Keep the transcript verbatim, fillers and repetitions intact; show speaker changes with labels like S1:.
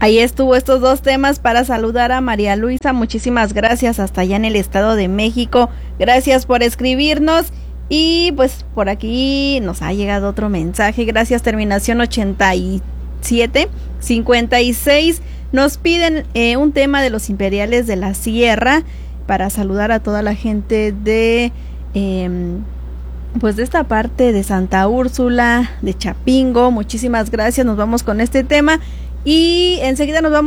S1: Ahí estuvo estos dos temas para saludar a María Luisa. Muchísimas gracias hasta allá en el Estado de México. Gracias por escribirnos. Y pues por aquí nos ha llegado otro mensaje. Gracias, terminación ochenta y siete cincuenta y seis. Nos piden eh, un tema de los Imperiales de la Sierra para saludar a toda la gente de eh, pues de esta parte de Santa Úrsula, de Chapingo. Muchísimas gracias. Nos vamos con este tema y enseguida nos vamos